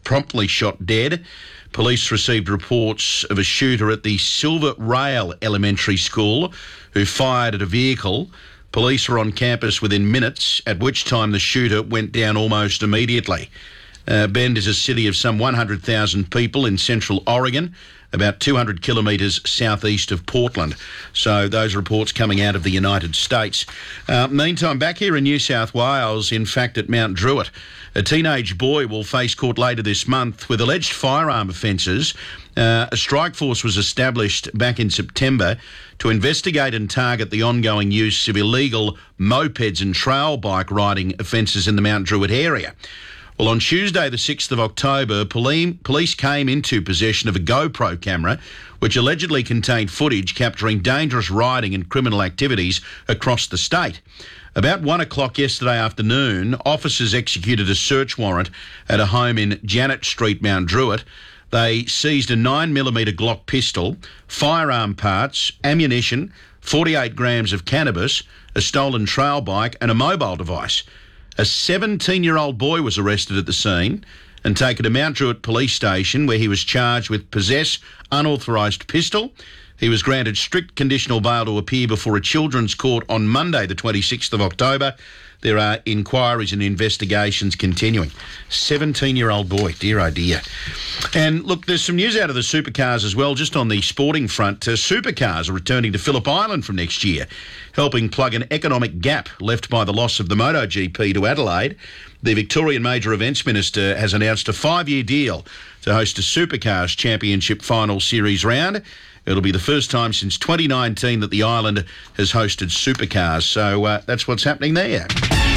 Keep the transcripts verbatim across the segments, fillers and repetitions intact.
promptly shot dead. Police received reports of a shooter at the Silver Rail Elementary School who fired at a vehicle. Police were on campus within minutes, at which time the shooter went down almost immediately. Uh, Bend is a city of some one hundred thousand people in central Oregon, about two hundred kilometres southeast of Portland. So those reports coming out of the United States. Uh, meantime, back here in New South Wales, in fact at Mount Druitt, a teenage boy will face court later this month with alleged firearm offences. Uh, a strike force was established back in September to investigate and target the ongoing use of illegal mopeds and trail bike riding offences in the Mount Druitt area. Well, on Tuesday, the sixth of October, police came into possession of a GoPro camera which allegedly contained footage capturing dangerous riding and criminal activities across the state. About one o'clock yesterday afternoon, officers executed a search warrant at a home in Janet Street, Mount Druitt. They seized a nine millimetre Glock pistol, firearm parts, ammunition, forty-eight grams of cannabis, a stolen trail bike and a mobile device. A seventeen-year-old boy was arrested at the scene and taken to Mount Druitt Police Station, where he was charged with possess unauthorised pistol. He was granted strict conditional bail to appear before a children's court on Monday, the twenty-sixth of October. There are inquiries and investigations continuing. seventeen-year-old boy, dear oh dear. And look, there's some news out of the supercars as well, just on the sporting front. Uh, supercars are returning to Phillip Island from next year, helping plug an economic gap left by the loss of the MotoGP to Adelaide. The Victorian Major Events Minister has announced a five-year deal to host a Supercars Championship Final Series round. It'll be the first time since twenty nineteen that the island has hosted supercars. So uh, that's what's happening there.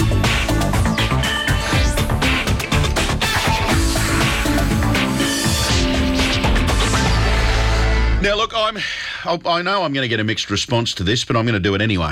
Now, look, I'm, I know I'm going to get a mixed response to this, but I'm going to do it anyway.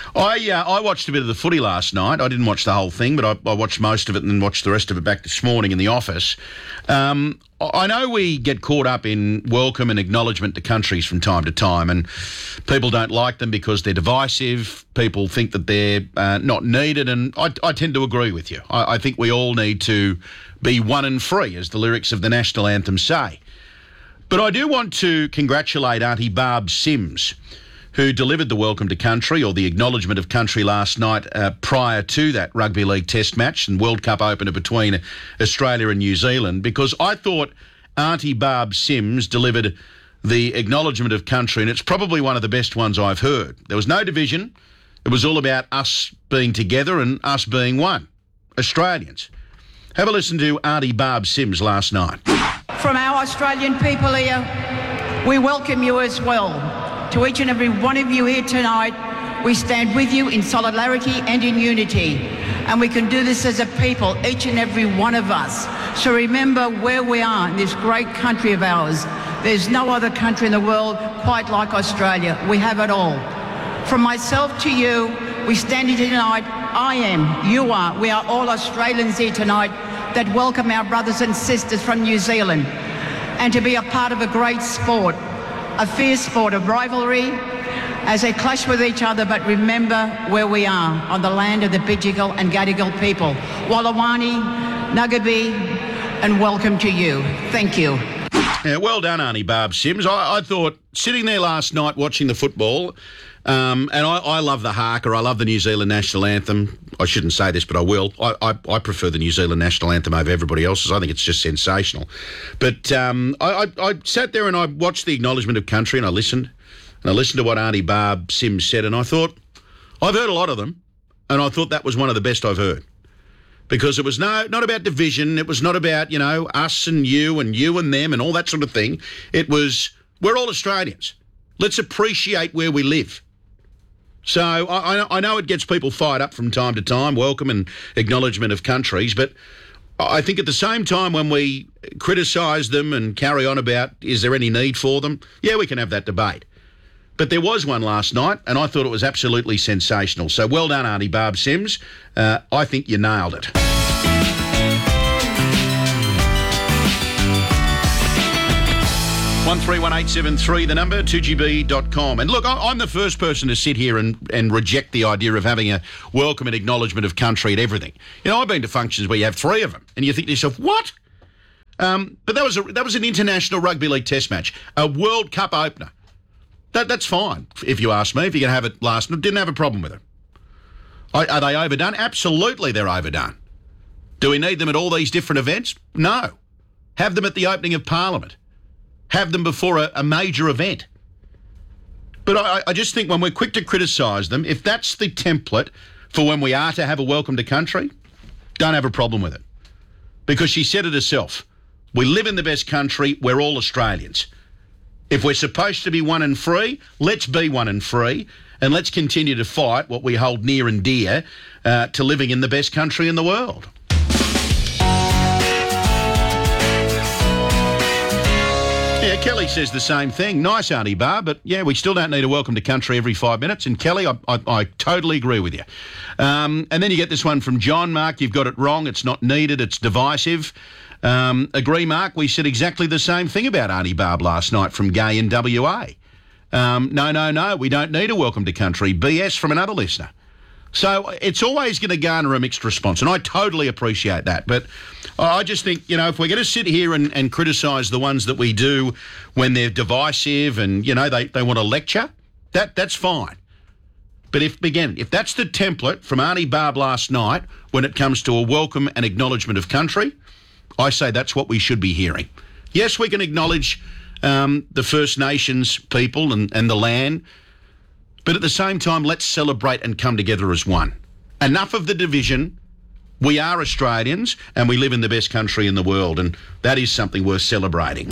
I uh, I watched a bit of the footy last night. I didn't watch the whole thing, but I, I watched most of it and then watched the rest of it back this morning in the office. Um, I know we get caught up in welcome and acknowledgement to countries from time to time, and people don't like them because they're divisive. People think that they're uh, not needed, and I, I tend to agree with you. I, I think we all need to be one and free, as the lyrics of the national anthem say. But I do want to congratulate Auntie Barb Sims, who delivered the welcome to country, or the acknowledgement of country, last night uh, prior to that Rugby League Test match and World Cup opener between Australia and New Zealand, because I thought Auntie Barb Sims delivered the acknowledgement of country, and it's probably one of the best ones I've heard. There was no division. It was all about us being together and us being one, Australians. Have a listen to Auntie Barb Sims last night. From our Australian people here, we welcome you as well. To each and every one of you here tonight, we stand with you in solidarity and in unity. And we can do this as a people, each and every one of us. So remember where we are in this great country of ours. There's no other country in the world quite like Australia. We have it all. From myself to you, we stand here tonight. I am, you are, we are all Australians here tonight that welcome our brothers and sisters from New Zealand, and to be a part of a great sport, a fierce sport of rivalry as they clash with each other. But remember where we are, on the land of the Bidjigal and Gadigal people. Wallawani, Nugabi, and welcome to you. Thank you. Yeah, well done, Auntie Barb Sims. I, I thought, sitting there last night watching the football, um, and I, I love the haka, I love the New Zealand national anthem. I shouldn't say this, but I will. I, I, I prefer the New Zealand national anthem over everybody else's. I think it's just sensational. But um, I, I, I sat there and I watched the acknowledgement of country, and I listened. And I listened to what Auntie Barb Sims said, and I thought, I've heard a lot of them, and I thought that was one of the best I've heard. Because it was no, not about division. It was not about, you know, us and you and you and them and all that sort of thing. It was, we're all Australians. Let's appreciate where we live. So I, I know it gets people fired up from time to time, welcome and acknowledgement of countries, but I think at the same time when we criticise them and carry on about is there any need for them, yeah, we can have that debate. But there was one last night, and I thought it was absolutely sensational. So well done, Auntie Barb Sims. Uh, I think you nailed it. one three one eight seven three, the number, two G B dot com. And look, I'm the first person to sit here and, and reject the idea of having a welcome and acknowledgement of country at everything. You know, I've been to functions where you have three of them, and you think to yourself, what? Um, but that was a, that was an international rugby league test match, a World Cup opener. That that's fine, if you ask me. If you can have it last night, didn't have a problem with it. Are, are they overdone? Absolutely, they're overdone. Do we need them at all these different events? No. Have them at the opening of Parliament. Have them before a, a major event. But I, I just think when we're quick to criticise them, if that's the template for when we are to have a welcome to country, don't have a problem with it. Because she said it herself. We live in the best country. We're all Australians. If we're supposed to be one and free, let's be one and free, and let's continue to fight what we hold near and dear uh, to living in the best country in the world. Yeah, Kelly says the same thing. Nice, Auntie Bar, but yeah, we still don't need a welcome to country every five minutes. And Kelly, I, I, I totally agree with you. Um, and then you get this one from John. Mark, you've got it wrong. It's not needed. It's divisive. Um, agree, Mark. We said exactly the same thing about Auntie Barb last night from Gay in W A. Um, no, no, no, we don't need a welcome to country. B S from another listener. So it's always going to garner a mixed response, and I totally appreciate that. But I just think, you know, if we're going to sit here and, and criticise the ones that we do when they're divisive and, you know, they, they want to lecture, that that's fine. But if, again, if that's the template from Auntie Barb last night when it comes to a welcome and acknowledgement of country, I say that's what we should be hearing. Yes, we can acknowledge um, the First Nations people and, and the land, but at the same time, let's celebrate and come together as one. Enough of the division. We are Australians and we live in the best country in the world, and that is something worth celebrating.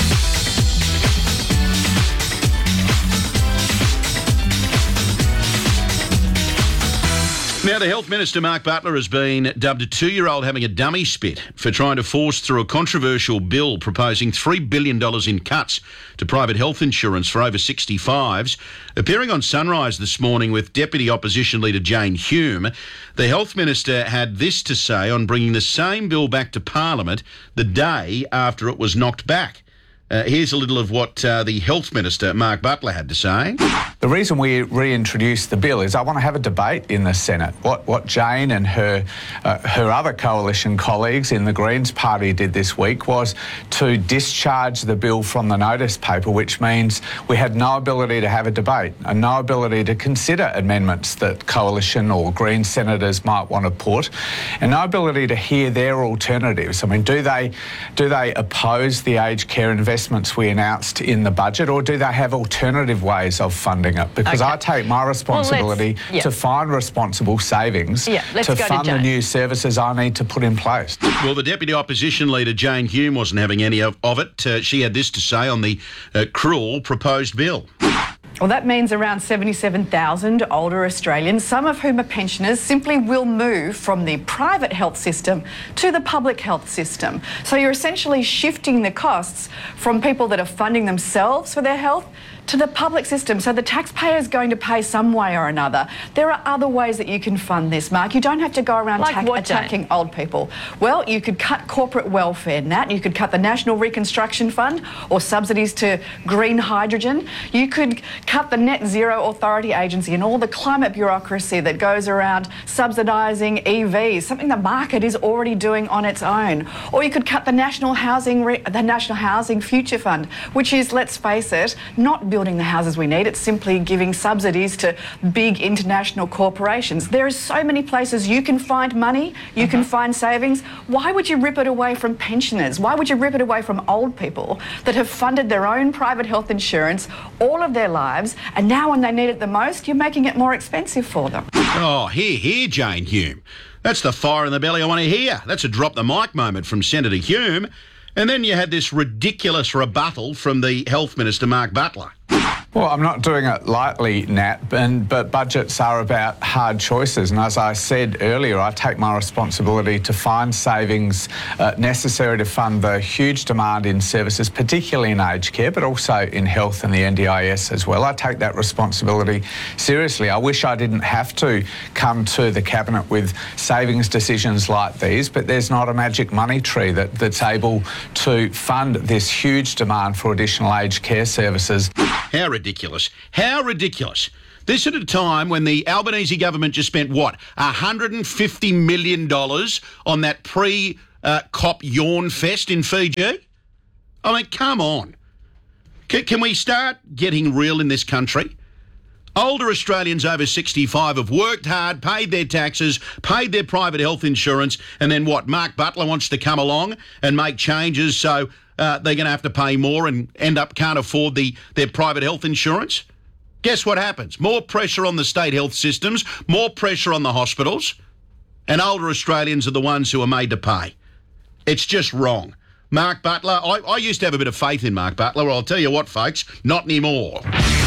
Now, the Health Minister, Mark Butler, has been dubbed a two-year-old having a dummy spit for trying to force through a controversial bill proposing three billion dollars in cuts to private health insurance for over sixty-fives. Appearing on Sunrise this morning with Deputy Opposition Leader Jane Hume, the Health Minister had this to say on bringing the same bill back to Parliament the day after it was knocked back. Uh, here's a little of what uh, the Health Minister, Mark Butler, had to say. The reason we reintroduced the bill is I want to have a debate in the Senate. What what Jane and her uh, her other coalition colleagues in the Greens Party did this week was to discharge the bill from the notice paper, which means we had no ability to have a debate and no ability to consider amendments that coalition or Green senators might want to put, and no ability to hear their alternatives. I mean, do they do they oppose the aged care investments we announced in the budget, or do they have alternative ways of funding it? Because okay. I take my responsibility well, yeah. to find responsible savings yeah, to fund to the new services I need to put in place. Well, the Deputy Opposition Leader, Jane Hume, wasn't having any of, of it. Uh, she had this to say on the uh, cruel proposed bill. Well, that means around seventy-seven thousand older Australians, some of whom are pensioners, simply will move from the private health system to the public health system. So you're essentially shifting the costs from people that are funding themselves for their health to the public system. So the taxpayer is going to pay some way or another. There are other ways that you can fund this, Mark. You don't have to go around like ta- what, attacking Jane? old people. Well, you could cut corporate welfare, Nat. You could cut the National Reconstruction Fund or subsidies to green hydrogen. You could cut the Net Zero Authority Agency and all the climate bureaucracy that goes around subsidising E Vs, something the market is already doing on its own. Or you could cut the National Housing Re- the National Housing Future Fund, which is, let's face it, not building the houses we need. It's simply giving subsidies to big international corporations. There are so many places you can find money, you uh-huh. can find savings. Why would you rip it away from pensioners? Why would you rip it away from old people that have funded their own private health insurance all of their lives, and now when they need it the most, you're making it more expensive for them? Oh, here, here, Jane Hume. That's the fire in the belly I want to hear. That's a drop the mic moment from Senator Hume. And then you had this ridiculous rebuttal from the Health Minister, Mark Butler. Well, I'm not doing it lightly, Nat, and, but budgets are about hard choices. And as I said earlier, I take my responsibility to find savings uh, necessary to fund the huge demand in services, particularly in aged care, but also in health and the N D I S as well. I take that responsibility seriously. I wish I didn't have to come to the Cabinet with savings decisions like these, but there's not a magic money tree that, that's able to fund this huge demand for additional aged care services. How ridiculous. How ridiculous. This at a time when the Albanese government just spent, what, one hundred fifty million dollars on that pre uh, cop yawn fest in Fiji? I mean, come on. C- can we start getting real in this country? Older Australians over sixty-five have worked hard, paid their taxes, paid their private health insurance, and then what? Mark Butler wants to come along and make changes so uh, they're going to have to pay more and end up can't afford the their private health insurance? Guess what happens? More pressure on the state health systems, more pressure on the hospitals, and older Australians are the ones who are made to pay. It's just wrong. Mark Butler, I, I used to have a bit of faith in Mark Butler. Well, I'll tell you what, folks, not anymore.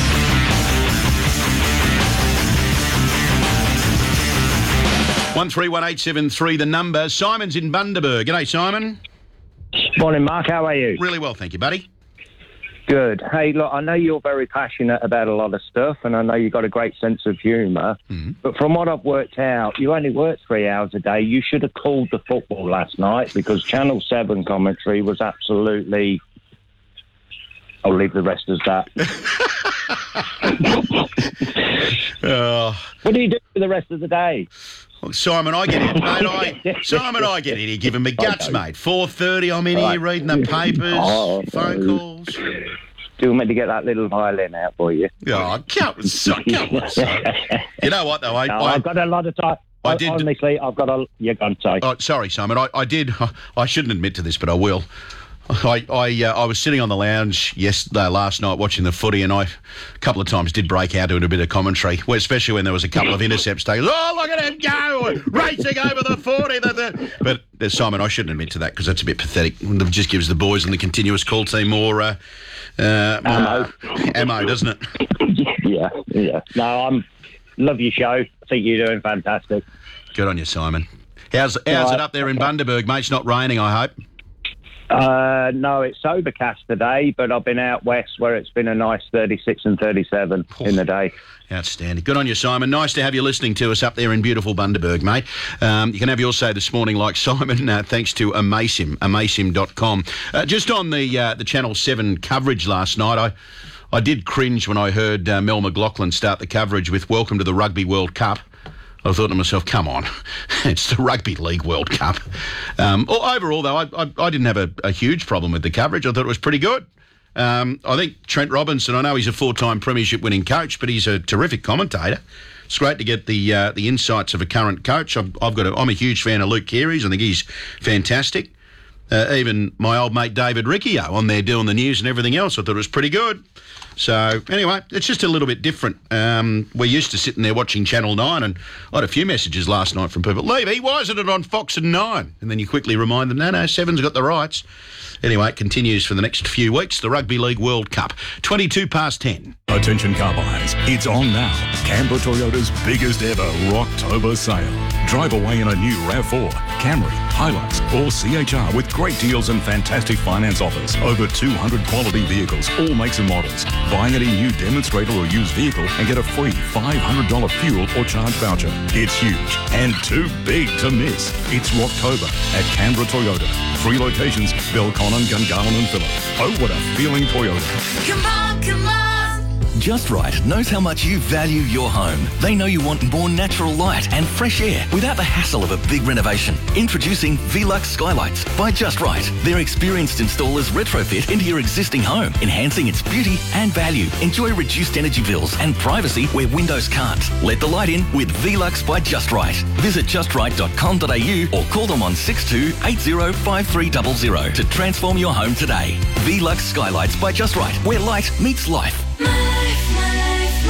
one three one eight seven three, the number. Simon's in Bundaberg. G'day, Simon. Morning, Mark. How are you? Really well, thank you, buddy. Good. Hey, look, I know you're very passionate about a lot of stuff, and I know you've got a great sense of humour. Mm-hmm. But from what I've worked out, you only work three hours a day. You should have called the football last night because Channel seven commentary was absolutely... I'll leave the rest as that. uh, what do you do for the rest of the day? Well, Simon, I get it, mate. I, Simon, I get it. You're giving me guts, mate. four thirty, I'm in right. here reading the papers, oh, phone calls. Do you want me to get that little violin out for you? Oh, come, so, come on, son. You know what, though? I, no, I, I've got a lot of time. I did, honestly, I've got a... You're going to say. Oh, sorry, Simon. I, I did... I shouldn't admit to this, but I will. I I, uh, I was sitting on the lounge yesterday, last night watching the footy, and I a couple of times did break out into a bit of commentary, where, especially when there was a couple of intercepts taken. Oh, look at him go! Racing over the forty. The, the. But uh, Simon, I shouldn't admit to that because that's a bit pathetic. It just gives the boys and the continuous call team more, uh, uh, more ammo. ammo, doesn't it? Yeah, yeah. No, I'm love your show. I think you're doing fantastic. Good on you, Simon. How's, how's right. it up there in Bundaberg, mate? It's not raining, I hope. Uh, no, it's overcast today, but I've been out west where it's been a nice thirty-six and thirty-seven oh, in the day. Outstanding. Good on you, Simon. Nice to have you listening to us up there in beautiful Bundaberg, mate. Um, you can have your say this morning like Simon, uh, thanks to Amasim, amasim dot com. Uh, just on the uh, the Channel seven coverage last night, I, I did cringe when I heard uh, Mel McLaughlin start the coverage with Welcome to the Rugby World Cup. I thought to myself, come on, it's the Rugby League World Cup. Um, overall, though, I, I, I didn't have a, a huge problem with the coverage. I thought it was pretty good. Um, I think Trent Robinson, I know he's a four-time premiership winning coach, but he's a terrific commentator. It's great to get the uh, the insights of a current coach. I've, I've got a, I'm a huge fan of Luke Keary's. I think he's fantastic. Uh, even my old mate David Riccio on there doing the news and everything else, I thought it was pretty good. So, anyway, it's just a little bit different. Um, we're used to sitting there watching Channel nine, and I had a few messages last night from people, Levy, why isn't it on Fox and nine? And then you quickly remind them, no, no, seven's got the rights. Anyway, it continues for the next few weeks, the Rugby League World Cup. twenty-two past ten. Attention car buyers, it's on now. Canberra Toyota's biggest ever Rocktober sale. Drive away in a new RAV four, Camry, Hilux or C H R with great deals and fantastic finance offers. Over two hundred quality vehicles, all makes and models. Buy any new demonstrator or used vehicle and get a free five hundred dollars fuel or charge voucher. It's huge and too big to miss. It's Rocktober at Canberra Toyota. Three locations, Belconnen, Gungahlin and Phillip. Oh, what a feeling Toyota. Come on, come on. Just Right knows how much you value your home. They know you want more natural light and fresh air without the hassle of a big renovation. Introducing Velux Skylights by Just Right. Their experienced installers retrofit into your existing home, enhancing its beauty and value. Enjoy reduced energy bills and privacy where windows can't. Let the light in with Velux by Just Right. Visit just right dot com dot a u or call them on six two eight zero five three zero zero to transform your home today. Velux Skylights by Just Right, where light meets life. My life, my life,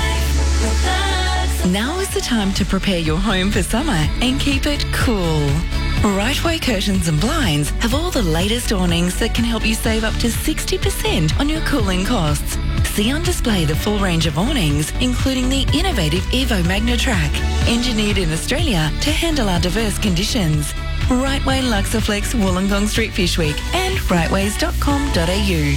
my life. Now is the time to prepare your home for summer and keep it cool. Rightway Curtains and Blinds have all the latest awnings that can help you save up to sixty percent on your cooling costs. See on display the full range of awnings, including the innovative Evo MagnaTrack, engineered in Australia to handle our diverse conditions. Rightway Luxaflex Wollongong Street Fish Week and rightways dot com dot a u.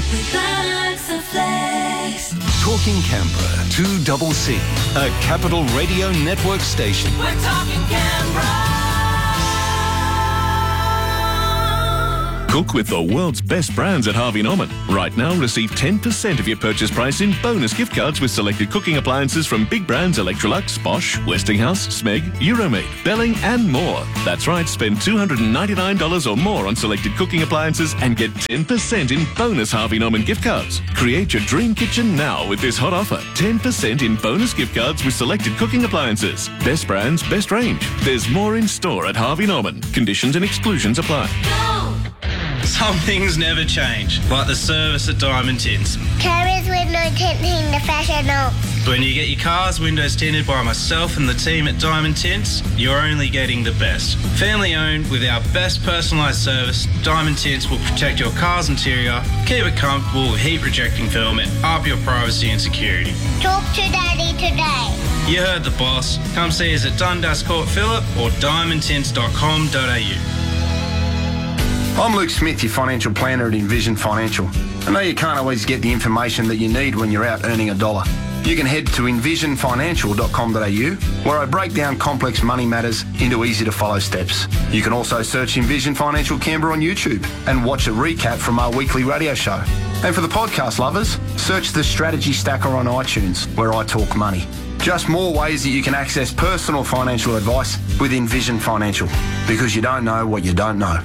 Talking Canberra, two C C, a Capital Radio Network station. We're talking Canberra. Cook with the world's best brands at Harvey Norman. Right now, receive ten percent of your purchase price in bonus gift cards with selected cooking appliances from big brands Electrolux, Bosch, Westinghouse, Smeg, Euromead, Belling and more. That's right, spend two hundred ninety-nine dollars or more on selected cooking appliances and get ten percent in bonus Harvey Norman gift cards. Create your dream kitchen now with this hot offer. ten percent in bonus gift cards with selected cooking appliances. Best brands, best range. There's more in store at Harvey Norman. Conditions and exclusions apply. Some things never change, like the service at Diamond Tints. Carers window tinting the fashion. When you get your car's windows tinted by myself and the team at Diamond Tints, you're only getting the best. Family owned with our best personalised service, Diamond Tints will protect your car's interior, keep it comfortable with heat rejecting film and up your privacy and security. Talk to Daddy today. You heard the boss. Come see us at Dundas Court Phillip or diamond tints dot com dot a u. I'm Luke Smith, your financial planner at Envision Financial. I know you can't always get the information that you need when you're out earning a dollar. You can head to envision financial dot com dot a u, where I break down complex money matters into easy-to-follow steps. You can also search Envision Financial Canberra on YouTube and watch a recap from our weekly radio show. And for the podcast lovers, search the Strategy Stacker on iTunes, where I talk money. Just more ways that you can access personal financial advice with Envision Financial, because you don't know what you don't know.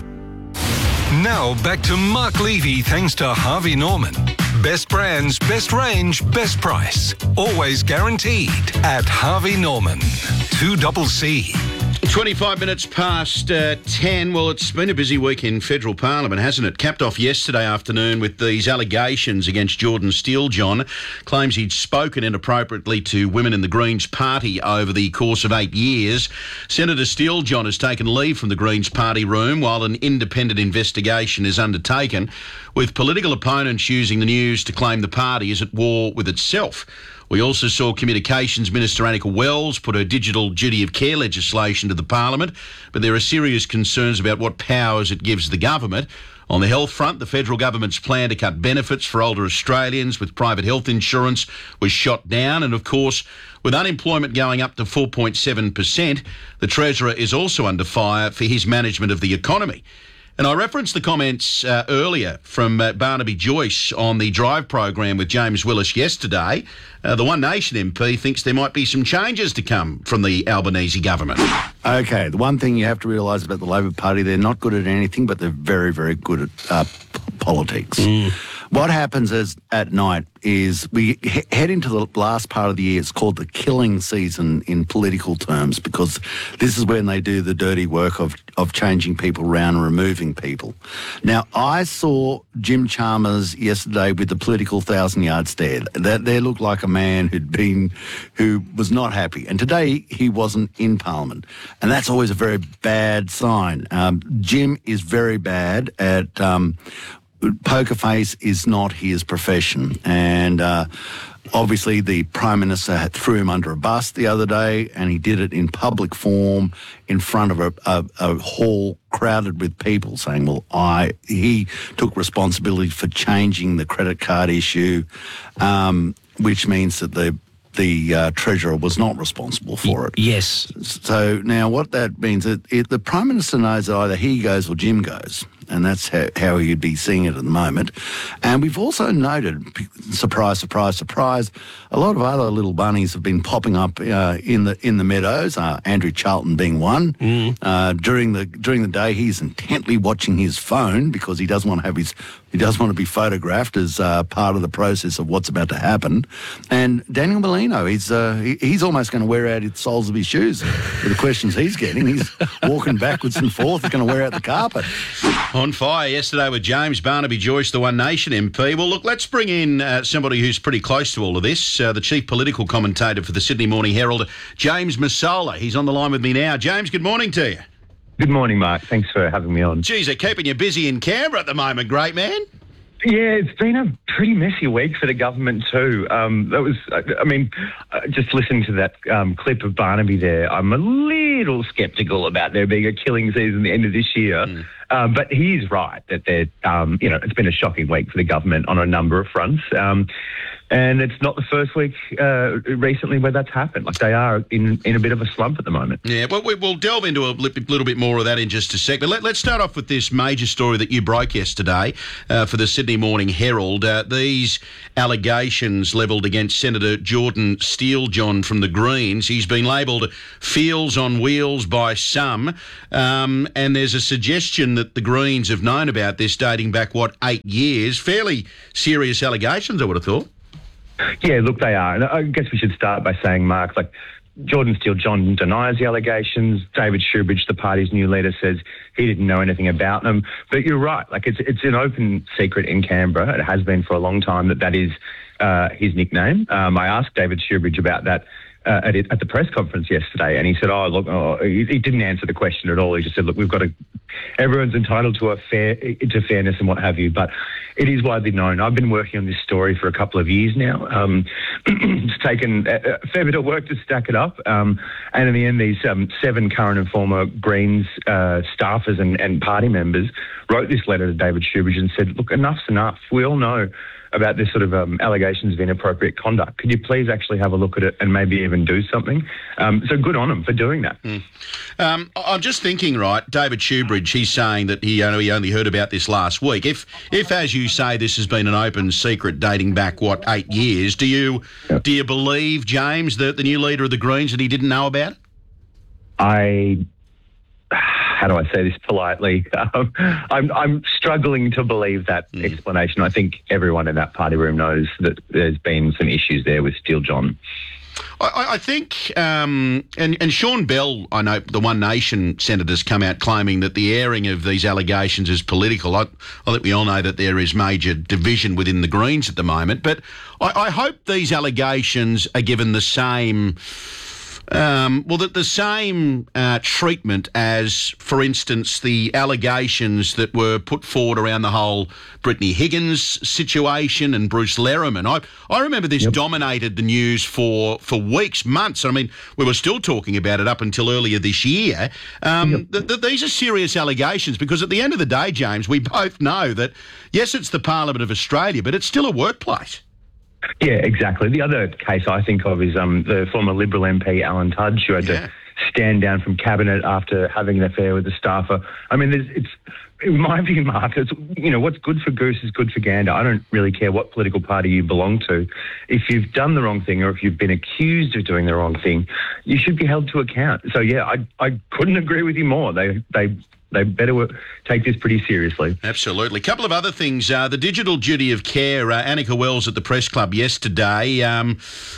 Now back to Mark Levy thanks to Harvey Norman. Best brands, best range, best price. Always guaranteed at Harvey Norman. two double C. twenty-five minutes past uh, ten. Well, it's been a busy week in federal parliament, hasn't it? Capped off yesterday afternoon with these allegations against Jordan Steelejohn. Claims he'd spoken inappropriately to women in the Greens party over the course of eight years. Senator Steelejohn has taken leave from the Greens party room while an independent investigation is undertaken, with political opponents using the news to claim the party is at war with itself. We also saw Communications Minister Annika Wells put her digital duty of care legislation to the Parliament, but there are serious concerns about what powers it gives the government. On the health front, the federal government's plan to cut benefits for older Australians with private health insurance was shot down, and of course, with unemployment going up to four point seven percent, the Treasurer is also under fire for his management of the economy. And I referenced the comments uh, earlier from uh, Barnaby Joyce on the Drive program with James Willis yesterday. Uh, the One Nation M P thinks there might be some changes to come from the Albanese government. OK, the one thing you have to realise about the Labor Party, they're not good at anything, but they're very, very good at uh, p- politics. Mm. What happens is at night is we he- head into the last part of the year. It's called the killing season in political terms, because this is when they do the dirty work of, of changing people around and removing people. Now, I saw Jim Chalmers yesterday with the political thousand-yard stare. That there looked like a man who'd been, who was not happy. And today he wasn't in Parliament. And that's always a very bad sign. Um, Jim is very bad at... Um, Poker face is not his profession, and uh, obviously the Prime Minister had threw him under a bus the other day, and he did it in public form in front of a, a, a hall crowded with people, saying, well, I he took responsibility for changing the credit card issue, um, which means that the the uh, Treasurer was not responsible for it. Yes. So now what that means is it, the Prime Minister knows that either he goes or Jim goes, and that's how, how you'd be seeing it at the moment. And we've also noted, surprise, surprise, surprise, a lot of other little bunnies have been popping up uh, in the in the meadows. Uh, Andrew Charlton being one. Mm. Uh, during the during the day, he's intently watching his phone because he doesn't want to have his he doesn't want to be photographed as uh, part of the process of what's about to happen. And Daniel Molino, he's uh, he, he's almost going to wear out the soles of his shoes with the questions he's getting. He's walking backwards and forth. He's going to wear out the carpet. On fire yesterday with James Barnaby Joyce, the One Nation M P. Well, look, let's bring in uh, somebody who's pretty close to all of this, uh, the chief political commentator for the Sydney Morning Herald, James Massola. He's on the line with me now. James, good morning to you. Good morning, Mark. Thanks for having me on. Geez, they're keeping you busy in Canberra at the moment, great man. Yeah, it's been a pretty messy week for the government too. Um, that was, I mean, just listening to that um, clip of Barnaby there, I'm a little sceptical about there being a killing season at the end of this year. Mm. Uh, but he is right that they're, um, you know, it's been a shocking week for the government on a number of fronts. Um, And it's not the first week uh, recently where that's happened. Like, they are in, in a bit of a slump at the moment. Yeah, well, we- we'll delve into a li- little bit more of that in just a sec. But let, let's start off with this major story that you broke yesterday uh, for the Sydney Morning Herald. Uh, these allegations levelled against Senator Jordan Steele-John from the Greens. He's been labelled Feels on Wheels by some. Um, and there's a suggestion that the Greens have known about this dating back, what, eight years. Fairly serious allegations, I would have thought. Yeah, look, they are. And I guess we should start by saying, Mark, like, Jordan Steele-John denies the allegations. David Shoebridge, the party's new leader, says he didn't know anything about them. But you're right. Like, it's it's an open secret in Canberra. It has been for a long time that that is uh, his nickname. Um, I asked David Shoebridge about that uh, at, it, at the press conference yesterday, and he said, "Oh, look," oh, he, he didn't answer the question at all. He just said, "Look, we've got to. Everyone's entitled to a fair to fairness and what have you." But it is widely known. I've been working on this story for a couple of years now. Um, it's taken a, a fair bit of work to stack it up. Um, and in the end, these um, seven current and former Greens uh, staffers and, and party members wrote this letter to David Shoebridge and said, "Look, enough's enough. We all know about this sort of um, allegations of inappropriate conduct. Could you please actually have a look at it and maybe even do something?" Um, so good on him for doing that. Mm. Um, I'm just thinking, right, David Shoebridge, he's saying that he only, he only heard about this last week. If, if, as you say, this has been an open secret dating back, what, eight years, do you yep. do you believe, James, that the new leader of the Greens, that he didn't know about it? I... How do I say this politely? Um, I'm, I'm struggling to believe that mm. explanation. I think everyone in that party room knows that there's been some issues there with Steele-John. I, I think, um, and, and Sean Bell, I know the One Nation senators come out claiming that the airing of these allegations is political. I, I think we all know that there is major division within the Greens at the moment, but I, I hope these allegations are given the same... Um, well, the, the same uh, treatment as, for instance, the allegations that were put forward around the whole Brittany Higgins situation and Bruce Lerman. I I remember this yep. dominated the news for, for weeks, months. I mean, we were still talking about it up until earlier this year. Um, yep. th- th- these are serious allegations because at the end of the day, James, we both know that, yes, it's the Parliament of Australia, but it's still a workplace. Yeah, exactly. The other case I think of is um, the former Liberal M P Alan Tudge, who had yeah. to stand down from cabinet after having an affair with a staffer. I mean, there's, it's in my view, Mark, it's, you know, what's good for goose is good for gander. I don't really care what political party you belong to. If you've done the wrong thing or if you've been accused of doing the wrong thing, you should be held to account. So, yeah, I I couldn't agree with you more. They they. They better take this pretty seriously. Absolutely. A couple of other things. Uh, the digital duty of care, uh, Annika Wells at the press club yesterday. Um,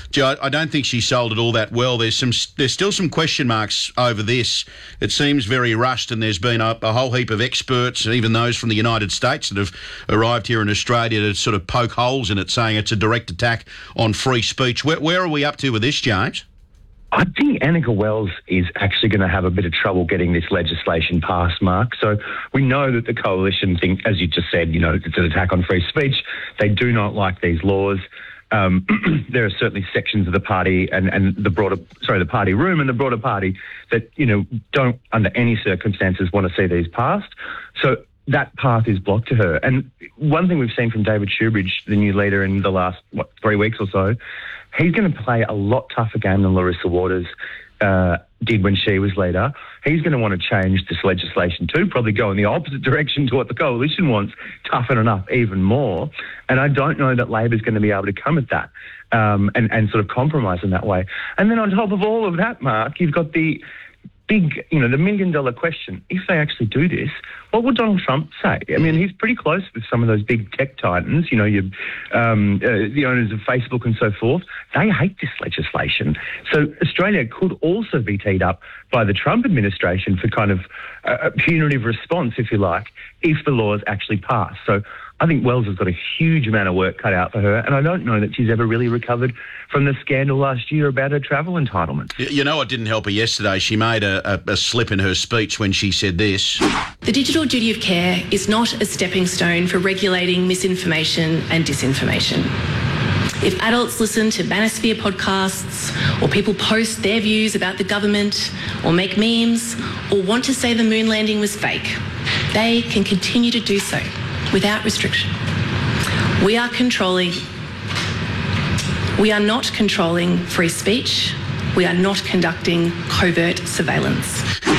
I don't think she sold it all that well. There's some. There's still some question marks over this. It seems very rushed, and there's been a, a whole heap of experts, even those from the United States, that have arrived here in Australia to sort of poke holes in it, saying it's a direct attack on free speech. Where, where are we up to with this, James? I think Annika Wells is actually going to have a bit of trouble getting this legislation passed, Mark. So we know that the coalition think, as you just said, you know, it's an attack on free speech. They do not like these laws. Um, there are certainly sections of the party and, and the broader, sorry, the party room and the broader party that, you know, don't under any circumstances want to see these passed. So that path is blocked to her. And one thing we've seen from David Shoebridge, the new leader, in the last, what, three weeks or so, he's going to play a lot tougher game than Larissa Waters uh, did when she was leader. He's going to want to change this legislation too, probably go in the opposite direction to what the coalition wants, toughen it up even more. And I don't know that Labor's going to be able to come at that um, and, and sort of compromise in that way. And then on top of all of that, Mark, you've got the big, you know, the million dollar question. If they actually do this, what would Donald Trump say? I mean, he's pretty close with some of those big tech titans, you know, your, um, uh, the owners of Facebook and so forth. They hate this legislation. So Australia could also be teed up by the Trump administration for kind of a, a punitive response, if you like, if the laws actually pass. So I think Wells has got a huge amount of work cut out for her, and I don't know that she's ever really recovered from the scandal last year about her travel entitlement. You know what didn't help her yesterday? She made a, a, a slip in her speech when she said this. The digital duty of care is not a stepping stone for regulating misinformation and disinformation. If adults listen to Manosphere podcasts, or people post their views about the government, or make memes, or want to say the moon landing was fake, they can continue to do so without restriction. We are controlling, we are not controlling free speech. We are not conducting covert surveillance.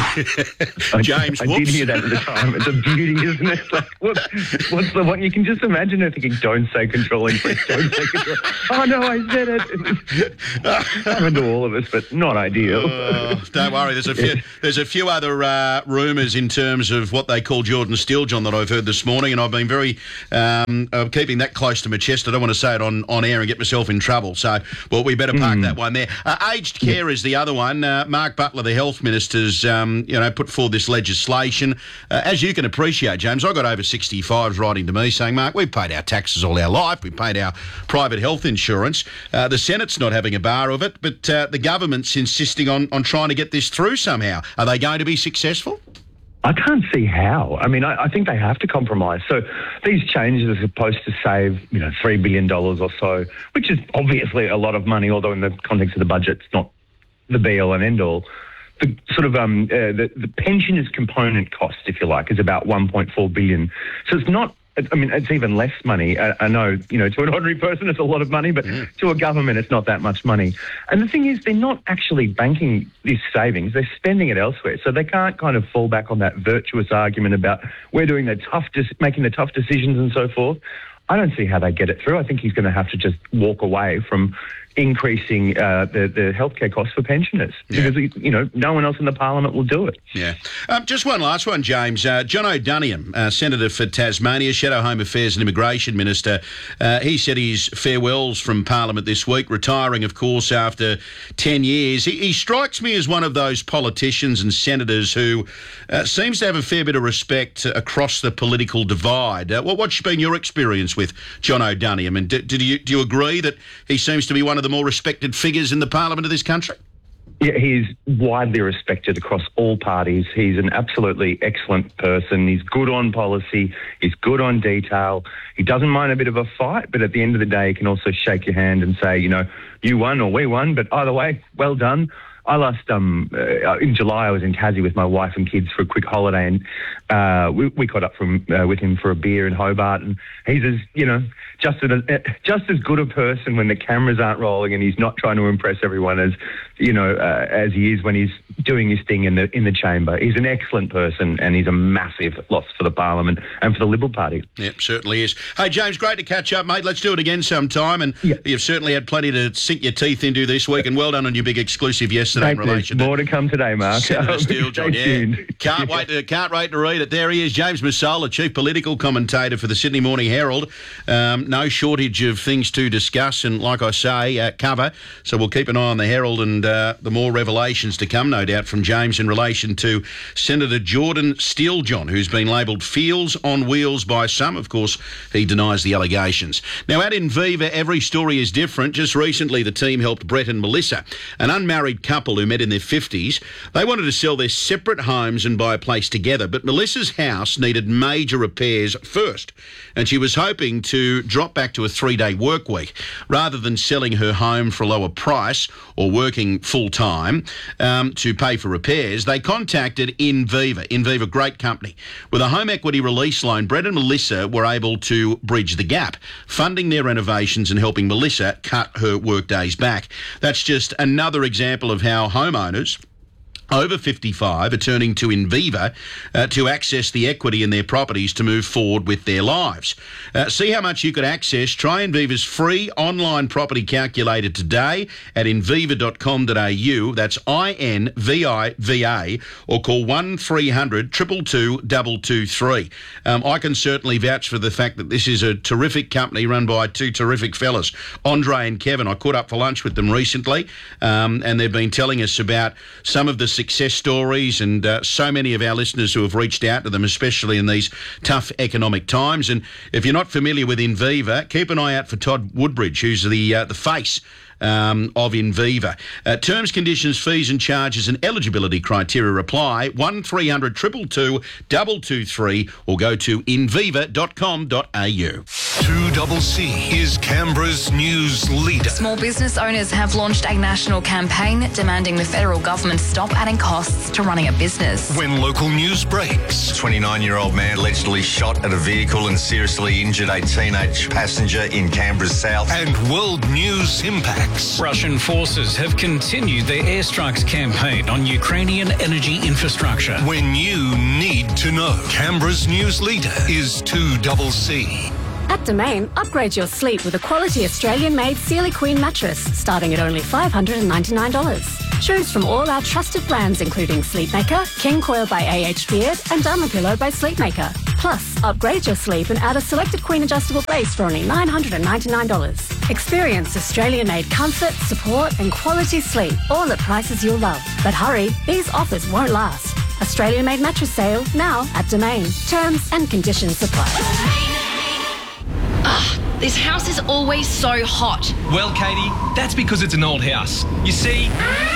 James, I, I did hear that at the time. It's a beauty, isn't it? Like, what, what's the one? You can just imagine her thinking, don't say controlling free, don't say control. Oh, no, I said it. It's happened to all of us, but not ideal. Uh, don't worry, there's a few, there's a few other uh, rumours in terms of what they call Jordan Steele, John, that I've heard this morning, and I've been very um, uh, keeping that close to my chest. I don't want to say it on, on air and get myself in trouble. So, well, we better park mm. that one there. Uh, aged care is the other one. Uh, Mark Butler, the health minister's, um, you know, put forward this legislation. Uh, as you can appreciate, James, I got over sixty-fives writing to me saying, Mark, we've paid our taxes all our life. We've paid our private health insurance. Uh, the Senate's not having a bar of it, but uh, the government's insisting on, on trying to get this through somehow. Are they going to be successful? I can't see how. I mean, I, I think they have to compromise. So these changes are supposed to save, you know, three billion dollars or so, which is obviously a lot of money, although in the context of the budget, it's not the be-all and end-all. The sort of um, uh, the, the pensioners' component cost, if you like, is about one point four billion dollars. So it's not, I mean, it's even less money. I, I know, you know, to an ordinary person it's a lot of money, but yeah. to a government it's not that much money. And the thing is, they're not actually banking this savings. They're spending it elsewhere. So they can't kind of fall back on that virtuous argument about we're doing the tough, making the tough decisions and so forth. I don't see how they get it through. I think he's going to have to just walk away from increasing uh, the, the healthcare costs for pensioners yeah. because, you know, no one else in the parliament will do it. Yeah. Um, just one last one, James. Uh, John O'Doniam, uh, Senator for Tasmania, Shadow Home Affairs and Immigration Minister, uh, he said his farewells from Parliament this week, retiring, of course, after ten years. He, he strikes me as one of those politicians and senators who uh, seems to have a fair bit of respect across the political divide. Uh, what, what's been your experience with John O'Doniam? And do, do, you, do you agree that he seems to be one of the more respected figures in the Parliament of this country? Yeah, he's widely respected across all parties. He's an absolutely excellent person. He's good on policy. He's good on detail. He doesn't mind a bit of a fight, but at the end of the day, he can also shake your hand and say, you know, you won or we won, but either way, well done. I last, um, uh, in July, I was in Tassie with my wife and kids for a quick holiday, and uh, we, we caught up from uh, with him for a beer in Hobart, and he's as, you know, just, a, just as good a person when the cameras aren't rolling and he's not trying to impress everyone as, you know, uh, as he is when he's doing his thing in the in the chamber. He's an excellent person, and he's a massive loss for the Parliament and for the Liberal Party. Yep, certainly is. Hey, James, great to catch up, mate. Let's do it again sometime, and yep. You've certainly had plenty to sink your teeth into this week, and well done on your big exclusive yesterday. Thank in relation you. More to come today, Mark. Senator Steele, John, yeah. Can't wait to can't wait to read it. There he is, James Massola, chief political commentator for the Sydney Morning Herald. Um, no shortage of things to discuss, and like I say, uh, cover. So we'll keep an eye on the Herald, and uh, the more revelations to come, no doubt, from James in relation to Senator Jordan Steele, John, who's been labelled Feels on Wheels by some. Of course, he denies the allegations. Now, at Inviva, every story is different. Just recently, the team helped Brett and Melissa, an unmarried couple who met in their fifties. They wanted to sell their separate homes and buy a place together, but Melissa's house needed major repairs first, and she was hoping to drop back to a three-day work week. Rather than selling her home for a lower price or working full-time um, to pay for repairs, they contacted Inviva. Inviva, great company. With a home equity release loan, Brett and Melissa were able to bridge the gap, funding their renovations and helping Melissa cut her work days back. That's just another example of how homeowners over fifty-five are turning to Inviva uh, to access the equity in their properties to move forward with their lives. Uh, see how much you could access. Try Inviva's free online property calculator today at inviva dot com dot a u. That's I N V I V A, or call one three hundred two two two two two three. Um, I can certainly vouch for the fact that this is a terrific company run by two terrific fellas, Andre and Kevin. I caught up for lunch with them recently, um, and they've been telling us about some of the success stories, and uh, so many of our listeners who have reached out to them, especially in these tough economic times. And if you're not familiar with Inviva, keep an eye out for Todd Woodbridge, who's the uh, the face um, of Inviva. Uh, terms, conditions, fees and charges and eligibility criteria apply. one three hundred two two two two two three, or go to inviva dot com dot a u. two double C is Canberra's news leader. Small business owners have launched a national campaign demanding the federal government stop adding costs to running a business. When local news breaks. twenty-nine-year-old man allegedly shot at a vehicle and seriously injured a teenage passenger in Canberra's south. And world news impacts. Russian forces have continued their airstrikes campaign on Ukrainian energy infrastructure. When you need to know. Canberra's news leader is two double C. At Domain, upgrade your sleep with a quality Australian-made Sealy Queen mattress starting at only five hundred ninety-nine dollars. Choose from all our trusted brands including Sleepmaker, King Coil by A H Beard and Dermapillow by Sleepmaker. Plus, upgrade your sleep and add a selected Queen adjustable base for only nine hundred ninety-nine dollars. Experience Australian-made comfort, support and quality sleep, all at prices you'll love. But hurry, these offers won't last. Australian-made mattress sale now at Domain. Terms and conditions apply. Ugh, this house is always so hot. Well, Katie, that's because it's an old house. You see...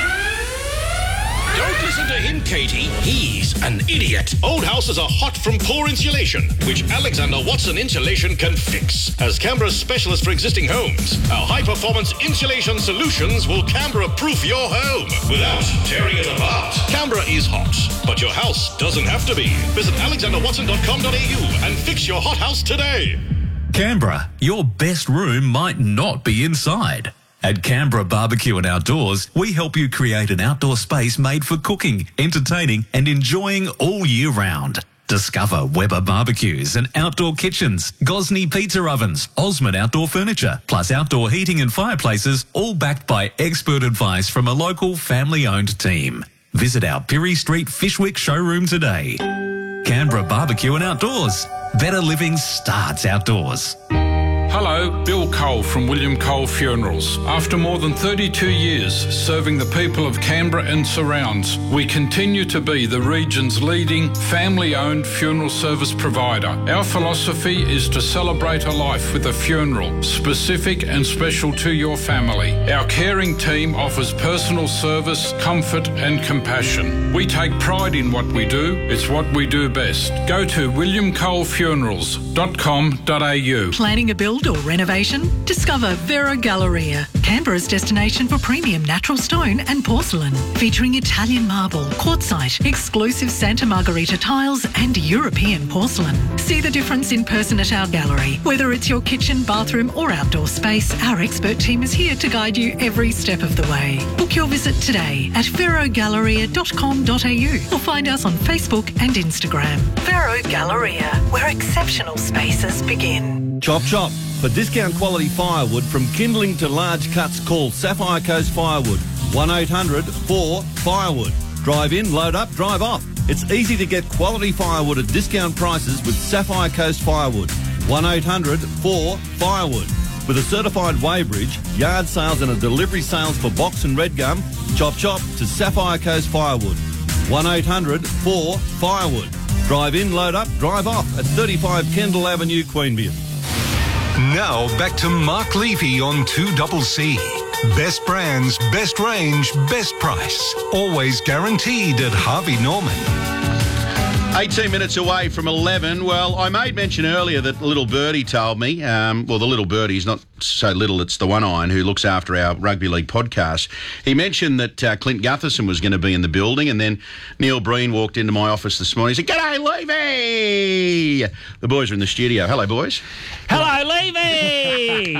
Don't listen to him, Katie. He's an idiot. Old houses are hot from poor insulation, which Alexander Watson Insulation can fix. As Canberra's specialist for existing homes, our high-performance insulation solutions will Canberra-proof your home without tearing it apart. Canberra is hot, but your house doesn't have to be. Visit alexander watson dot com dot a u and fix your hot house today. Canberra, your best room might not be inside. At Canberra Barbecue and Outdoors, we help you create an outdoor space made for cooking, entertaining and enjoying all year round. Discover Weber barbecues and outdoor kitchens, Gosney pizza ovens, Osmond outdoor furniture, plus outdoor heating and fireplaces, all backed by expert advice from a local family-owned team. Visit our Pirie Street Fishwick showroom today. Canberra Barbecue and Outdoors. Better living starts outdoors. Hello, Bill Cole from William Cole Funerals. After more than thirty-two years serving the people of Canberra and surrounds, we continue to be the region's leading family-owned funeral service provider. Our philosophy is to celebrate a life with a funeral, specific and special to your family. Our caring team offers personal service, comfort and compassion. We take pride in what we do. It's what we do best. Go to william cole funerals dot com dot a u. Planning a build or renovation? Discover Vero Galleria, Canberra's destination for premium natural stone and porcelain, featuring Italian marble, quartzite, exclusive Santa Margherita tiles and European porcelain. See the difference in person at our gallery. Whether it's your kitchen, bathroom or outdoor space, our expert team is here to guide you every step of the way. Book your visit today at vero galleria dot com dot a u or find us on Facebook and Instagram. Vero Galleria, where exceptional spaces begin. Chop chop. For discount quality firewood from kindling to large cuts, call Sapphire Coast Firewood. one eight hundred four firewood. Drive in, load up, drive off. It's easy to get quality firewood at discount prices with Sapphire Coast Firewood. one eight hundred four firewood. With a certified weighbridge, yard sales and a delivery sales for box and red gum, chop chop to Sapphire Coast Firewood. one eight hundred four firewood. Drive in, load up, drive off at thirty-five Kendall Avenue, Queanbeyan. Now back to Mark Levy on two double C. Best brands, best range, best price. Always guaranteed at Harvey Norman. eighteen minutes away from eleven. Well, I made mention earlier that little Birdie told me, um, well, the little Birdie's not so little, it's the one-iron who looks after our rugby league podcast. He mentioned that uh, Clint Gutherson was going to be in the building, and then Neil Breen walked into my office this morning. He said, "G'day, Levy!" The boys are in the studio. Hello, boys. Hello, Levy!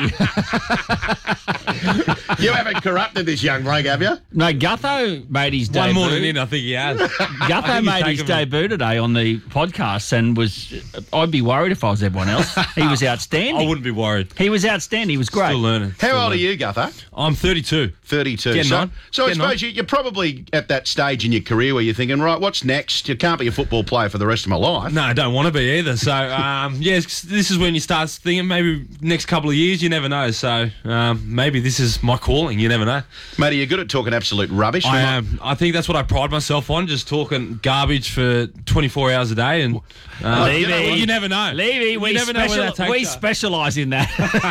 You haven't corrupted this young bloke, have you? No, Gutho made his debut. One morning in, I think he has. Gutho made his debut today on the podcast and was... I'd be worried if I was everyone else. He was outstanding. I wouldn't be worried. He was outstanding. He was great. Still learning. How Still old learning. are you, Gutho? I'm thirty-two. thirty-two. Getting so on. so I Getting suppose you, you're probably at that stage in your career where you're thinking, right, what's next? You can't be a football player for the rest of my life. No, I don't want to be either. So, um, yes, this is when you start thinking maybe next couple of years, you never know. So, um, maybe this is my calling. You never know. Mate, are you good at talking absolute rubbish? I am. I think that's what I pride myself on, just talking garbage for twenty-four hours a day. And uh, Levy, you, know, you never know. Levy, we, never know where that special, takes we you. specialise in that. I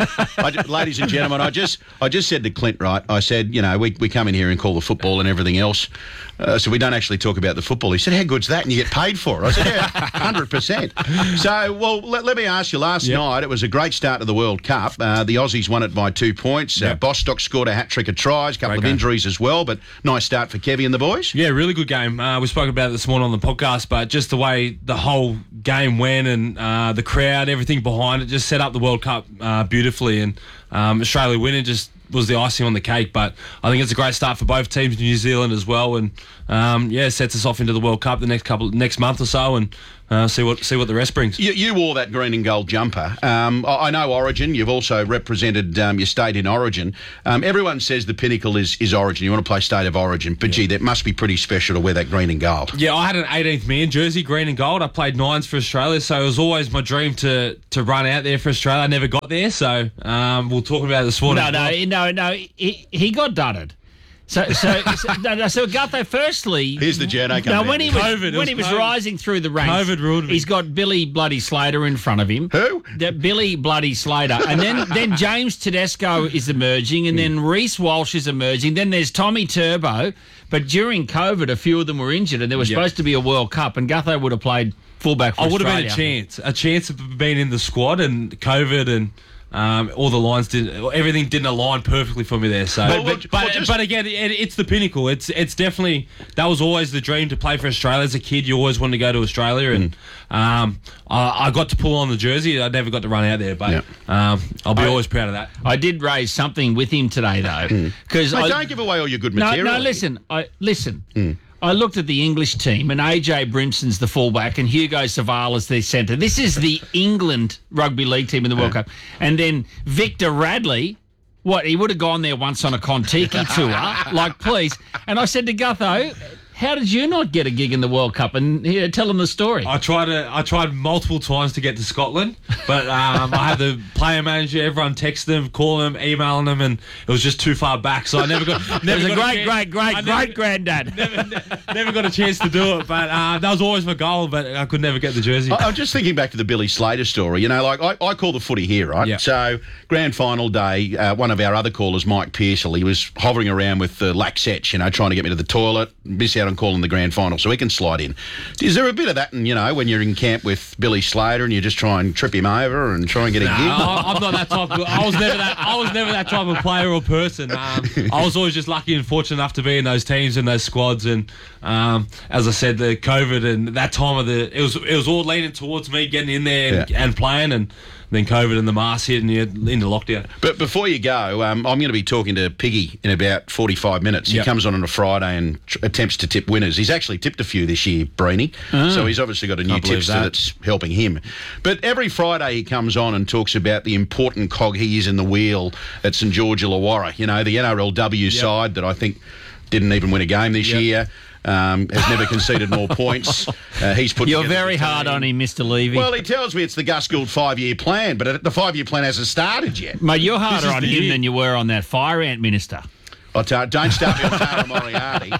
I, ladies and gentlemen, I just I just said to Clint, right, I said, you know, we, we come in here and call the football and everything else, uh, so we don't actually talk about the football. He said, how good's that? And you get paid for it. I said, yeah, one hundred percent. So, well, let, let me ask you, last Yep. night, it was a great start to the World Cup. Uh, the Aussies won it by two points. Uh, Yep. Bostock scored a hat-trick of tries, a couple Great of game. injuries as well, but nice start for Kevy and the boys. Yeah, really good game. Uh, we spoke about it this morning on the podcast, but just the way the whole game went and uh, the crowd, everything behind it, just set up the World Cup uh, beautifully. And um, Australia winning just was the icing on the cake. But I think it's a great start for both teams, New Zealand as well. And um, yeah, sets us off into the World Cup the next couple, next month or so, and uh, see what see what the rest brings. You, you wore that green and gold jumper. Um, I, I know Origin. You've also represented um, your state in Origin. Um, everyone says the pinnacle is, is Origin. You want to play State of Origin. But, gee, that must be pretty special to wear that green and gold. Yeah, I had an eighteenth man jersey, green and gold. I played nines for Australia, so it was always my dream to to run out there for Australia. I never got there, so um, we'll talk about it this morning. No, no, no, no. He, he got dudded. So, so, so, no, no, so Gutho, firstly... Here's the journo coming No, when out. he was, COVID, it when was he was COVID. rising through the ranks... COVID ruled me. He's got Billy Bloody Slater in front of him. Who? The, Billy Bloody Slater. And then, then James Tedesco is emerging, and then Reece Walsh is emerging. Then there's Tommy Turbo. But during COVID, a few of them were injured, and there was Yep. supposed to be a World Cup, and Gutho would have played fullback for I would Australia. have been a chance, a chance of being in the squad, and COVID and um, all the lines didn't, everything didn't align perfectly for me there. So, Well, but, well, but, well, just- but again, it, it's the pinnacle. It's it's definitely that was always the dream to play for Australia as a kid. You always wanted to go to Australia, and um, I, I got to pull on the jersey. I never got to run out there, but Yeah. um, I'll be I- always proud of that. I did raise something with him today, though. Because Mate, don't give away all your good No, material. no, listen. I listen. I looked at the English team, and A J Brimson's the fullback, and Hugo Savala's their centre. This is the England rugby league team in the World Cup. And then Victor Radley, what, he would have gone there once on a Kontiki tour, like, please. And I said to Gutho, how did you not get a gig in the World Cup? And here, tell him the story. I tried to, I tried multiple times to get to Scotland, but um, I had the player manager. Everyone texted them, calling them, emailing them, and it was just too far back. So I never got. Never It was a got great, chance- great, great, I never- great granddad. Never, never got a chance to do it, but uh, that was always my goal. But I could never get the jersey. I- I'm just thinking back to the Billy Slater story. You know, like I, I call the footy here, right? Yeah. So grand final day, uh, one of our other callers, Mike Pearsall, he was hovering around with the Laxetch, you know, trying to get me to the toilet, miss out on calling the grand final so he can slide in. Is there a bit of that, and you know, when you're in camp with Billy Slater and you just try and trip him over and try and get a Nah, gig? I, I'm not that type. Of, I was never that. I was never that type of player or person. Um, I was always just lucky and fortunate enough to be in those teams and those squads. And um, as I said, the COVID and that time of the, it was it was all leaning towards me getting in there and, Yeah. and playing. And then COVID and the mask hit and you're into lockdown. But before you go, um, I'm going to be talking to Piggy in about forty-five minutes. He Yep. comes on on a Friday and tr- attempts to tip winners. He's actually tipped a few this year, Breeny. Ah. So he's obviously got a new Can't believe tipster that. that's helping him. But every Friday he comes on and talks about the important cog he is in the wheel at St George Illawarra. You know, the N R L W side that I think didn't even win a game this Yep. year. Um, has never conceded more points. Uh, he's put You're together very the hard team. on him, Mister Levy. Well, he tells me it's the Gus Gould five-year plan, but it- the five-year plan hasn't started yet. Mate, you're harder is on the him year. than you were on that fire ant minister. I ta- don't start me on Tara Moriarty.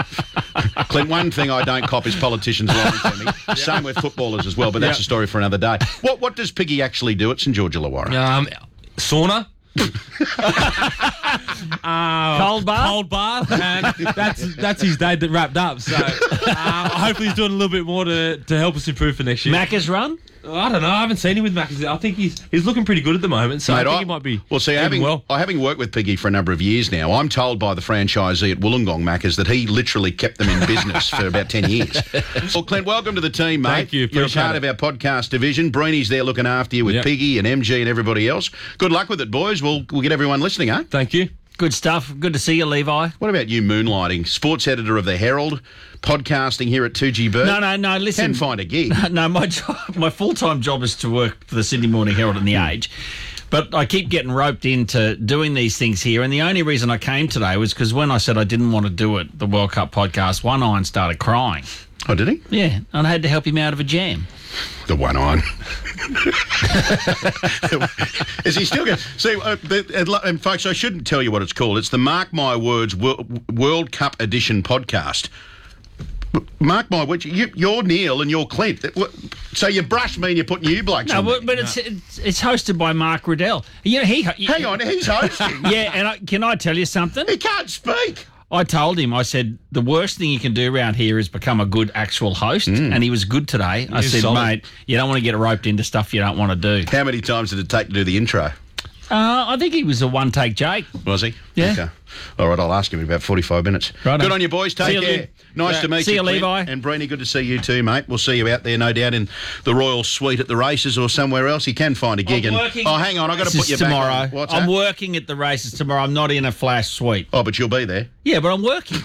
Clint, one thing I don't cop is politicians lying to me. Same with footballers as well, but that's Yep. a story for another day. What what does Piggy actually do at St George Illawarra? Um, sauna. uh, Cold bath? Cold bath, and that's that's his day that wrapped up. So uh, hopefully he's doing a little bit more to, to help us improve for next year. Macca's run? I don't know. I haven't seen him with Macca's. I think he's he's looking pretty good at the moment. So Mate, I think he might be. Well, see, doing having, well. I having worked with Piggy for a number of years now, I'm told by the franchisee at Wollongong Maccas that he literally kept them in business for about ten years. Well, Clint, welcome to the team, mate. Thank you, You're a appreciate part it. of our podcast division. Breeny's there looking after you with Yep. Piggy and M G and everybody else. Good luck with it, boys. We'll, we'll get everyone listening, eh? Thank you. Good stuff. Good to see you, Levi. What about you moonlighting? Sports editor of the Herald, podcasting here at two G Bird. No, no, no, listen. Can find a gig. No, my job, my full-time job is to work for the Sydney Morning Herald and The Age. But I keep getting roped into doing these things here. And the only reason I came today was because when I said I didn't want to do it, the World Cup podcast, One Iron started crying. Oh, did he? Yeah, and I had to help him out of a jam. The one on. Is he still going? See, uh, the, and folks, I shouldn't tell you what it's called. It's the Mark My Words Wo- World Cup Edition podcast. Mark my words, you, you're Neil and you're Clint. So you brush me and you're putting you blokes no, on. But, but no, but it's, it's hosted by Mark Riddell. You know, he. Hang on, he's hosting. Yeah, and I, can I tell you something? He can't speak. I told him, I said, the worst thing you can do around here is become a good actual host. Mm. And he was good today. I said, solid. Mate, you don't want to get roped into stuff you don't want to do. How many times did it take to do the intro? Uh, I think he was a one-take Jake. Was he? Yeah. Okay. All right, I'll ask him in about forty-five minutes. Right good on. on you, boys. Take care. You. Nice uh, to meet see you, you Levi. And Breeny, good to see you too, mate. We'll see you out there, no doubt, in the Royal Suite at the races or somewhere else. You can find a gig. I'm and working Oh, hang on, I've got to put you tomorrow. back on. What's I'm that? working at the races tomorrow. I'm not in a flash suite. Oh, but you'll be there. Yeah, but I'm working.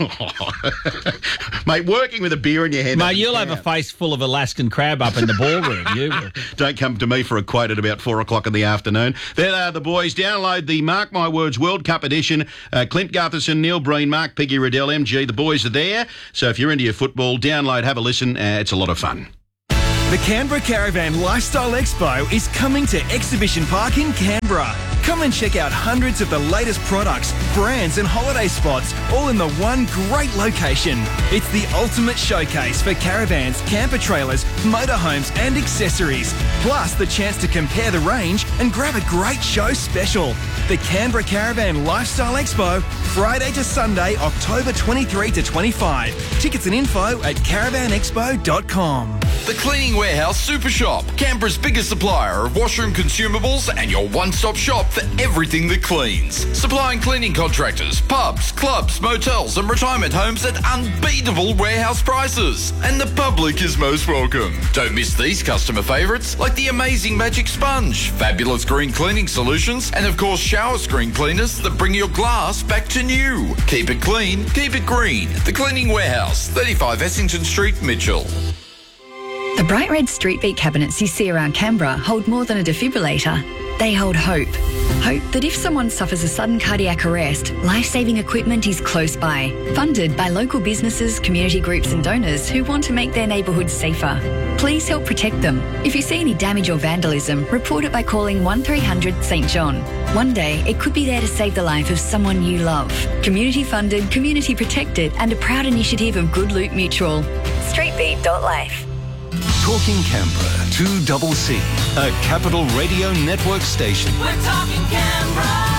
Mate, working with a beer in your hand. Mate, you'll have a face full of Alaskan crab up in the ballroom. You will. Don't come to me for a quote at about four o'clock in the afternoon. There they are, the boys. Download the Mark My Words World Cup edition. Uh, Clint Gutherson, Neil Breen, Mark Piggy Riddell, M G. The boys are there. So if you're into your football, download, have a listen. Uh, it's a lot of fun. The Canberra Caravan Lifestyle Expo is coming to Exhibition Park in Canberra. Come and check out hundreds of the latest products, brands and holiday spots, all in the one great location. It's the ultimate showcase for caravans, camper trailers, motorhomes and accessories. Plus the chance to compare the range and grab a great show special. The Canberra Caravan Lifestyle Expo, Friday to Sunday, October twenty-third to twenty-fifth. Tickets and info at caravan expo dot com. The Cleaning Warehouse Super Shop, Canberra's biggest supplier of washroom consumables and your one-stop shop for everything that cleans. Supplying cleaning contractors, pubs, clubs, motels and retirement homes at unbeatable warehouse prices. And the public is most welcome. Don't miss these customer favourites like the amazing Magic Sponge, fabulous green cleaning solutions and of course shower screen cleaners that bring your glass back to new. Keep it clean, keep it green. The Cleaning Warehouse, thirty-five Essington Street, Mitchell. The bright red street beat cabinets you see around Canberra hold more than a defibrillator. They hold hope. Hope that if someone suffers a sudden cardiac arrest, life-saving equipment is close by. Funded by local businesses, community groups and donors who want to make their neighbourhoods safer. Please help protect them. If you see any damage or vandalism, report it by calling one three hundred St John. One day, it could be there to save the life of someone you love. Community funded, community protected and a proud initiative of Good Loot Mutual. streetbeat dot life. Talking Canberra, two double C, a Capital Radio Network station. We're talking Canberra.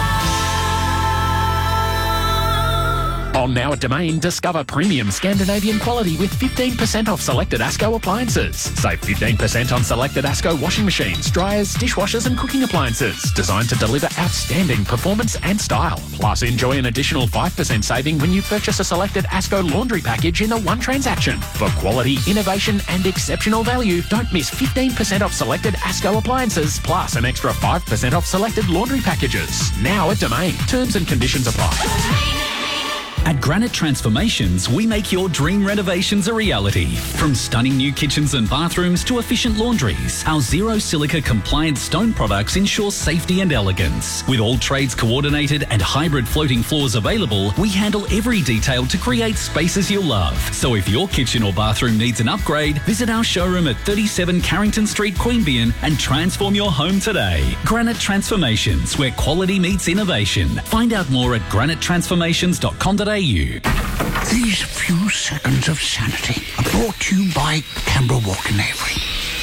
On now at Domain, discover premium Scandinavian quality with fifteen percent off selected ASCO appliances. Save fifteen percent on selected ASCO washing machines, dryers, dishwashers and cooking appliances. Designed to deliver outstanding performance and style. Plus, enjoy an additional five percent saving when you purchase a selected ASCO laundry package in a one transaction. For quality, innovation and exceptional value, don't miss fifteen percent off selected ASCO appliances, plus an extra five percent off selected laundry packages. Now at Domain. Terms and conditions apply. At Granite Transformations, we make your dream renovations a reality. From stunning new kitchens and bathrooms to efficient laundries, our zero silica compliant stone products ensure safety and elegance. With all trades coordinated and hybrid floating floors available, we handle every detail to create spaces you'll love. So if your kitchen or bathroom needs an upgrade, visit our showroom at thirty-seven Carrington Street, Queanbeyan and transform your home today. Granite Transformations, where quality meets innovation. Find out more at granite transformations dot com dot a u. These few seconds of sanity are brought to you by Canberra Walk in Avery.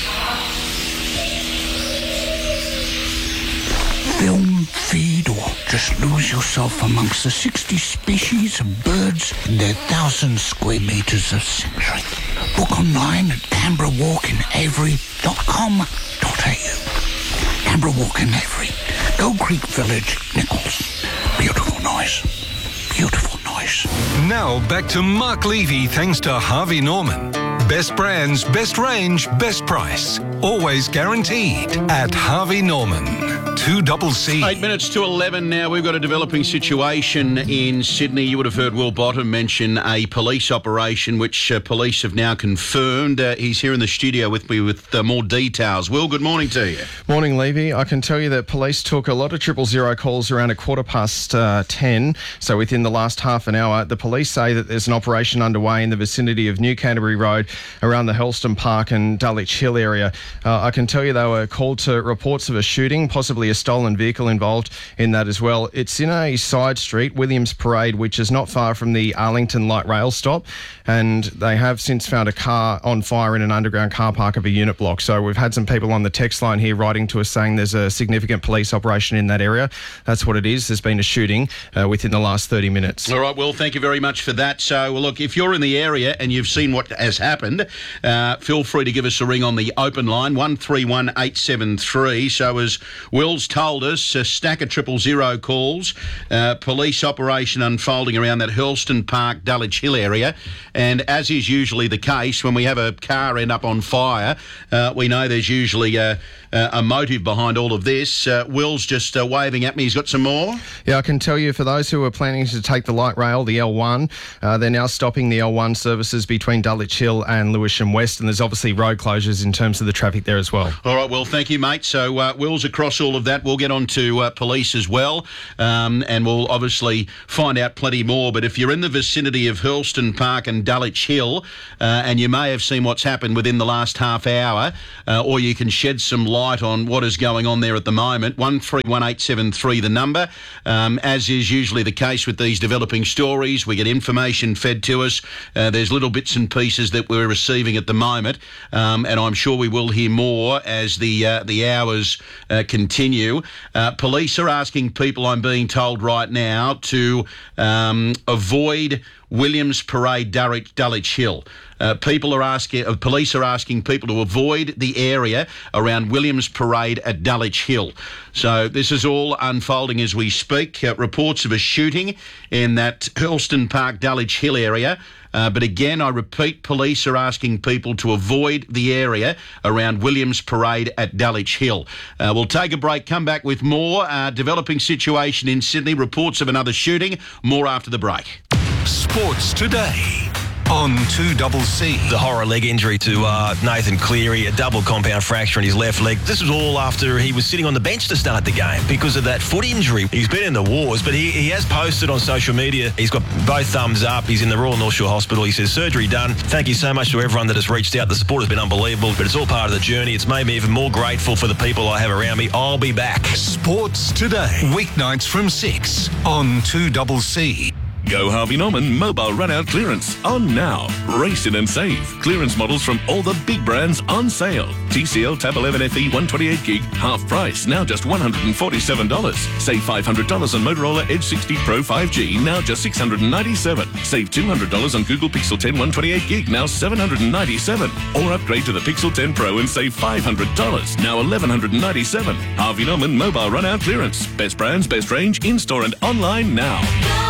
Film, feed, or just lose yourself amongst the sixty species of birds in their thousand square metres of sanctuary. Book online at canberra walk in avery dot com dot a u. Canberra Walk in Avery, Gold Creek Village, Nichols. Beautiful noise. Beautiful noise. Now back to Mark Levy thanks to Harvey Norman. Best brands, best range, best price. Always guaranteed at Harvey Norman. two double C. Eight minutes to eleven now. We've got a developing situation in Sydney. You would have heard Will Bottom mention a police operation, which uh, police have now confirmed. Uh, he's here in the studio with me with uh, more details. Will, good morning to you. Morning, Levy. I can tell you that police took a lot of triple zero calls around a quarter past uh, ten. So within the last half an hour, the police say that there's an operation underway in the vicinity of New Canterbury Road around the Helston Park and Dulwich Hill area. Uh, I can tell you they were called to reports of a shooting, possibly a a stolen vehicle involved in that as well. It's in a side street, Williams Parade, which is not far from the Arlington Light Rail stop, and they have since found a car on fire in an underground car park of a unit block. So we've had some people on the text line here writing to us saying there's a significant police operation in that area. That's what it is. There's been a shooting uh, within the last thirty minutes. All right, well, thank you very much for that. So, well, look, if you're in the area and you've seen what has happened, uh, feel free to give us a ring on the open line, one three one eight seven three. So as Will's told us, a stack of triple zero calls, uh, police operation unfolding around that Hurlston Park, Dulwich Hill area. And as is usually the case, when we have a car end up on fire, uh, we know there's usually a, a motive behind all of this. Uh, Will's just uh, waving at me. He's got some more. Yeah, I can tell you, for those who are planning to take the light rail, the L one, uh, they're now stopping the L one services between Dulwich Hill and Lewisham West, and there's obviously road closures in terms of the traffic there as well. All right, well, thank you, mate. So uh, Will's across all of that. We'll get on to uh, police as well, um, and we'll obviously find out plenty more. But if you're in the vicinity of Hurlston Park and Dulwich Hill, uh, and you may have seen what's happened within the last half hour, uh, or you can shed some light on what is going on there at the moment, one three one eight seven three the number. Um, as is usually the case with these developing stories, we get information fed to us. Uh, there's little bits and pieces that we're receiving at the moment, um, and I'm sure we will hear more as the uh, the hours uh, continue. Uh, police are asking people, I'm being told right now, to um, avoid Williams Parade, Dulwich, Dulwich Hill. Uh, people are asking, uh, police are asking people to avoid the area around Williams Parade at Dulwich Hill. So this is all unfolding as we speak. Uh, reports of a shooting in that Hurlston Park, Dulwich Hill area. Uh, but again, I repeat, police are asking people to avoid the area around Williams Parade at Dulwich Hill. Uh, we'll take a break, come back with more. Uh, developing situation in Sydney, reports of another shooting. More after the break. Sports Today on two C. The horror leg injury to uh, Nathan Cleary, a double compound fracture in his left leg. This was all after he was sitting on the bench to start the game because of that foot injury. He's been in the wars, but he, he has posted on social media. He's got both thumbs up. He's in the Royal North Shore Hospital. He says, surgery done. Thank you so much to everyone that has reached out. The support has been unbelievable, but it's all part of the journey. It's made me even more grateful for the people I have around me. I'll be back. Sports Today, weeknights from six on two C. Go Harvey Norman mobile run-out clearance on now. Race in and save. Clearance models from all the big brands on sale. T C L Tab eleven F E one twenty-eight gig, half price, now just one hundred forty-seven dollars. Save five hundred dollars on Motorola Edge sixty Pro five G, now just six hundred ninety-seven dollars. Save two hundred dollars on Google Pixel ten one twenty-eight gig, now seven hundred ninety-seven dollars. Or upgrade to the Pixel ten Pro and save five hundred dollars, now eleven ninety-seven dollars. Harvey Norman mobile run-out clearance. Best brands, best range, in-store and online now.